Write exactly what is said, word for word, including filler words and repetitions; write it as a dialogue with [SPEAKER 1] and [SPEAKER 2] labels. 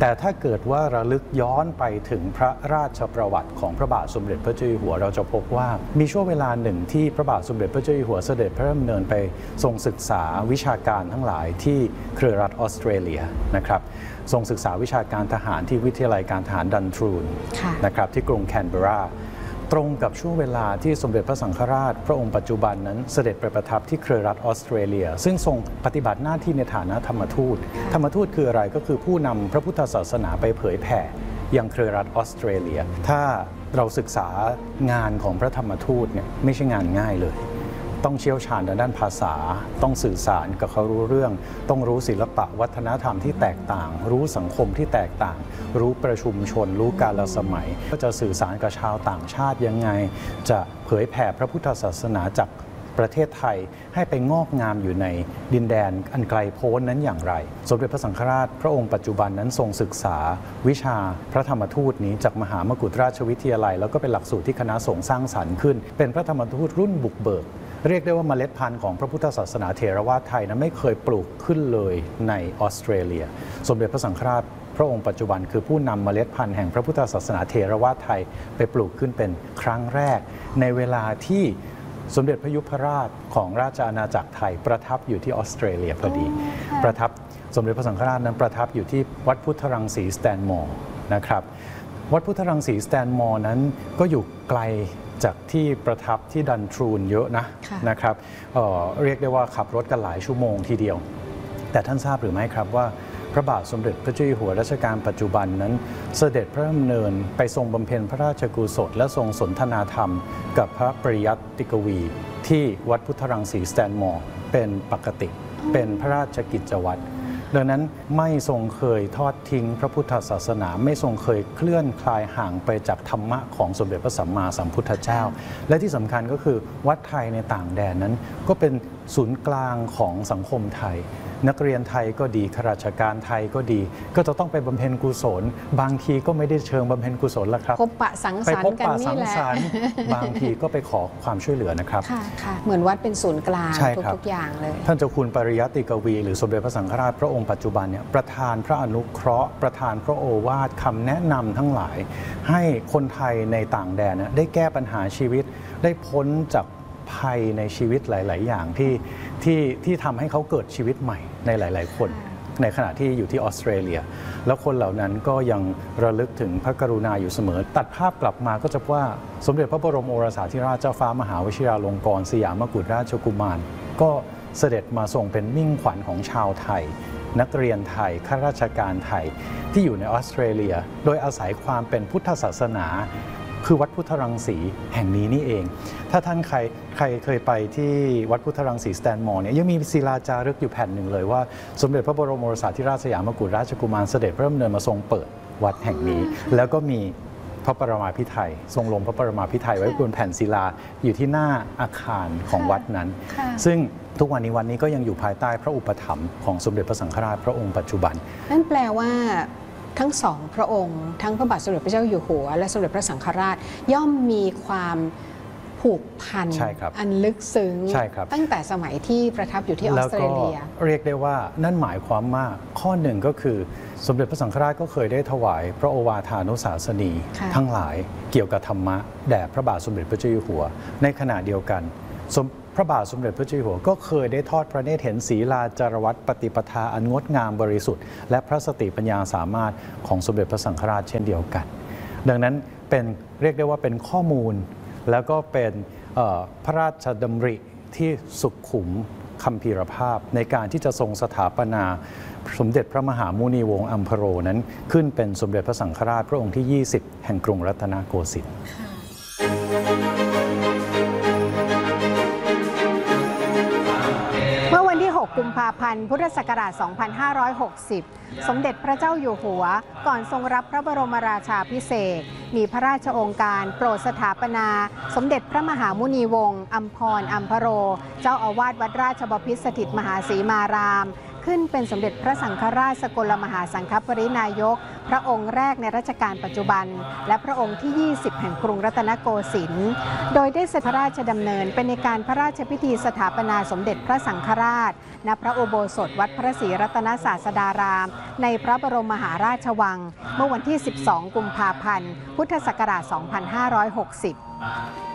[SPEAKER 1] แต่ถ้าเกิดว่าระลึกย้อนไปถึงพระราชประวัติของพระบาทสมเด็จพระเจ้าอยู่หัวเราจะพบว่ามีช่วงเวลาหนึ่งที่พระบาทสมเด็จพระเจ้าอยู่หัวเสด็จพระดำเนินไปทรงศึกษาวิชาการทั้งหลายที่เครือรัฐออสเตรเลียนะครับทรงศึกษาวิชาการทหารที่วิทยาลัยการทหารดันทรูนนะครับที่กรุงแคนเบราตรงกับช่วงเวลาที่สมเด็จพระสังฆราชพระองค์ปัจจุบันนั้นเสด็จไปประทับที่เครือรัฐออสเตรเลียซึ่งทรงปฏิบัติหน้าที่ในฐานะธรรมทูตธรรมทูตคืออะไรก็คือผู้นำพระพุทธศาสนาไปเผยแผ่ยังเครือรัฐออสเตรเลียถ้าเราศึกษางานของพระธรรมทูตเนี่ยไม่ใช่งานง่ายเลยต้องเชี่ยวชาญด้านภาษาต้องสื่อสารกับเขารู้เรื่องต้องรู้ศิลปะวัฒนธรรมที่แตกต่างรู้สังคมที่แตกต่างรู้ประชุมชนรู้กาลสมัยก็จะสื่อสารกับชาวต่างชาติยังไงจะเผยแผ่พระพุทธศาสนาจากประเทศไทยให้ไปงอกงามอยู่ในดินแดนอันไกลโพ้นนั้นอย่างไรสมเด็จพระสังฆราชพระองค์ปัจจุบันนั้นทรงศึกษาวิชาพระธรรมทูตนี้จากมหามกุฏราชวิทยาลัยแล้วก็เป็นหลักสูตรที่คณะสงฆ์สร้างสรรค์ขึ้นเป็นพระธรรมทูตรุ่นบุกเบิกเรียกได้ว่าเมล็ดพันธุ์ของพระพุทธศาสนาเถรวาทไทยนั้นไม่เคยปลูกขึ้นเลยในออสเตรเลียสมเด็จพระสังฆราชพระองค์ปัจจุบันคือผู้นำเมล็ดพันธุ์แห่งพระพุทธศาสนาเถรวาทไทยไปปลูกขึ้นเป็นครั้งแรกในเวลาที่สมเด็จพระยุพราชของราชอาณาจักรไทยประทับอยู่ที่ออสเตรเลียพอดีประทับสมเด็จพระสังฆราชนั้นประทับอยู่ที่วัดพุทธรังสีสแตนมอร์นะครับวัดพุทธรังสีสแตนมอร์นั้นก็อยู่ไกลจากที่ประทับที่ดันทรูนเยอะนะนะครับ เอ่อ เรียกได้ว่าขับรถกันหลายชั่วโมงทีเดียวแต่ท่านทราบหรือไม่ครับว่าพระบาทสมเด็จพระเจ้าอยู่หัวรัชกาลปัจจุบันนั้นเสด็จพระดำเนินไปทรงบำเพ็ญพระราชกุศลและทรงสนทนาธรรมกับพระปริยัติกวีที่วัดพุทธรังสีสแตนมอร์เป็นปกติเป็นพระราชกิจวัตรดังนั้นไม่ทรงเคยทอดทิ้งพระพุทธศาสนาไม่ทรงเคยเคลื่อนคลายห่างไปจากธรรมะของสมเด็จพระสัมมาสัมพุทธเจ้าและที่สำคัญก็คือวัดไทยในต่างแดนนั้นก็เป็นศูนย์กลางของสังคมไทยนักเรียนไทยก็ดีข้าราชการไทยก็ดีก็จะต้องไปบำเพ็ญกุศลบางทีก็ไม่ได้เชิงบำเพ็ญกุศลละครับ
[SPEAKER 2] พบปะสังสรรค์กันนี่แหละ
[SPEAKER 1] บางทีก็ไปขอความช่วยเหลือนะครับ
[SPEAKER 2] ค่ะค่ะเหมือนวัดเป็นศูนย์กลางทุกๆอย่างเลย
[SPEAKER 1] ท่านเจ้าคุณปริยัติกวีหรือสมเด็จพระสังฆราชพระองค์ปัจจุบันเนี่ยประทานพระอนุเคราะห์ประทานพระโอวาทคำแนะนำทั้งหลายให้คนไทยในต่างแดนได้แก้ปัญหาชีวิตได้พ้นจากภัยในชีวิตหลาย ๆ อย่างที่ที่ที่ทำให้เขาเกิดชีวิตใหม่ในหลาย ๆ คนในขณะที่อยู่ที่ออสเตรเลียแล้วคนเหล่านั้นก็ยังระลึกถึงพระกรุณาอยู่เสมอตัดภาพกลับมาก็จะว่าสมเด็จพระบรมโอรสาธิราชเจ้าฟ้ามหาวชิราลงกรณ์สยามกุฎราชกุมารก็เสด็จมาทรงเป็นมิ่งขวัญของชาวไทยนักเรียนไทยข้าราชการไทยที่อยู่ในออสเตรเลียโดยอาศัยความเป็นพุทธศาสนาคือวัดพุทธรังสีแห่งนี้นี่เองถ้าท่านใครใครเคยไปที่วัดพุทธรังสีสแตนมอร์เนี่ยยังมีศิลาจารึกอยู่แผ่นหนึ่งเลยว่าสมเด็จพระบรมโอรสาธิราชสยามกุฎราชกุมารเสด็จพระดำเนินมาทรงเปิดวัดแห่งนี้แล้วก็มีพระปรมาภิไธยทรงลงพระปรมาภิไธยไว้บนแผ่นศิลาอยู่ที่หน้าอาคารของวัดนั้นซึ่งทุกวันนี้วันนี้ก็ยังอยู่ภายใต้พระอุปถัมภ์ของสมเด็จพระสังฆราชพระองค์ปัจจุบัน
[SPEAKER 2] นั่นแปลว่าทั้งสองพระองค์ทั้งพระบาทสมเด็จพระเจ้าอยู่หัวและสมเด็จพระสังฆราชย่อมมีความผูกพันอันลึกซึ้งตั้งแต่สมัยที่ประทับอยู่ที่ออสเตรเลีย
[SPEAKER 1] เรียกได้ว่านั่นหมายความว่าข้อหนึ่งก็คือสมเด็จพระสังฆราชก็เคยได้ถวายพระโอวาทานุสาสนีทั้งหลายเกี่ยวกับธรรมะแด่พระบาทสมเด็จพระเจ้าอยู่หัวในขณะเดียวกันพระบาทสมเด็จพระเจ้าอยู่หัวก็เคยได้ทอดพระเนตรเห็นศีลาจารวัตรปฏิปทาอันงดงามบริสุทธิ์และพระสติปัญญาสามารถของสมเด็จพระสังฆราชเช่นเดียวกันดังนั้นเป็นเรียกได้ว่าเป็นข้อมูลแล้วก็เป็นพระราชดำริที่สุขุมคัมภีรภาพในการที่จะทรงสถาปนาสมเด็จพระมหามุนีวงศ์อัมพโรนั้นขึ้นเป็นสมเด็จพระสังฆราชพระองค์ที่ยี่สิบแห่งกรุงรัตนโกสินทร์
[SPEAKER 2] กุมภาพันธ์พุทธศักราช สองพันห้าร้อยหกสิบ สมเด็จพระเจ้าอยู่หัวก่อนทรงรับพระบรมราชาภิเษกมีพระราชโองการโปรดสถาปนาสมเด็จพระมหามุนีวงศ์อัมพรอัมพโรเจ้าอาวาสวัดราชบพิตรสถิตมหาสีมารามขึ้นเป็นสมเด็จพระสังฆราชสกลมหาสังฆปรินายกพระองค์แรกในรัชกาลปัจจุบันและพระองค์ที่ ยี่สิบ แห่งกรุงรัตนโกสินทร์โดยได้เสด็จพระราชดำเนินเป็นในการพระราชพิธีสถาปนาสมเด็จพระสังฆราชณพระอุโบสถวัดพระศรีรัตนศาสดารามในพระบรมมหาราชวังเมื่อวันที่ สิบสอง กุมภาพันธ์ พุทธศักราช สองพันห้าร้อยหกสิบ